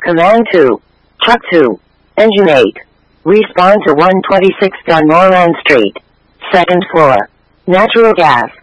Command 2. Truck 2. Engine 8. Respawn to 126 Dunmoran Street. 2nd floor. Natural gas.